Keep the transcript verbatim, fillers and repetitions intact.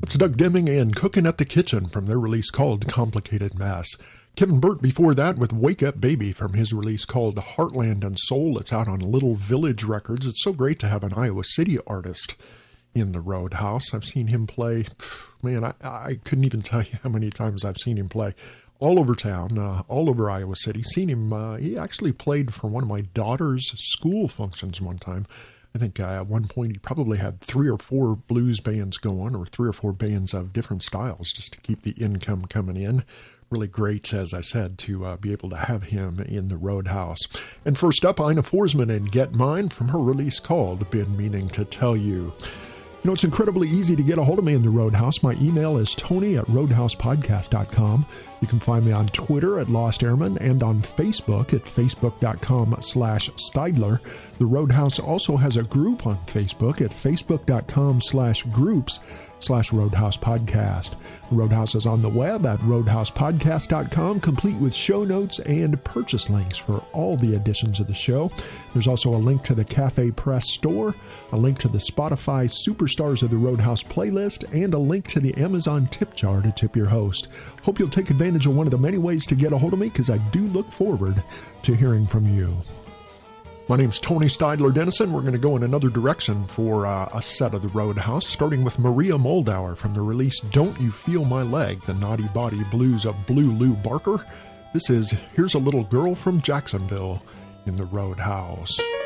It's Doug Deming and Cooking at the Kitchen from their release called Complicated Mess. Kevin Burt before that with Wake Up Baby from his release called Heartland and Soul. It's out on Little Village Records. It's so great to have an Iowa City artist in the Roadhouse. I've seen him play, man, I, I couldn't even tell you how many times I've seen him play all over town, uh, all over Iowa City. Seen him, uh, he actually played for one of my daughter's school functions one time. I think uh, at one point he probably had three or four blues bands going, or three or four bands of different styles, just to keep the income coming in. Really great, as I said, to uh, be able to have him in the Roadhouse. And first up, Ina Forsman and Get Mine from her release called Been Meaning to Tell You. You know, it's incredibly easy to get a hold of me in the Roadhouse. My email is tony at roadhouse podcast dot com. You can find me on Twitter at Lost Airman and on Facebook at facebook.com slash Steidler. The Roadhouse also has a group on Facebook at facebook.com slash groups slash Roadhouse Podcast. The Roadhouse is on the web at roadhouse podcast dot com, complete with show notes and purchase links for all the editions of the show. There's also a link to the Cafe Press store, a link to the Spotify Superstars of the Roadhouse playlist, and a link to the Amazon tip jar to tip your host. Hope you'll take advantage of one of the many ways to get a hold of me, because I do look forward to hearing from you. My name's Tony Steidler Dennison. We're going to go in another direction for uh, a set of the Roadhouse, starting with Maria Moldauer from the release Don't You Feel My Leg, the Naughty Body Blues of Blue Lou Barker. This is Here's a Little Girl from Jacksonville in the Roadhouse.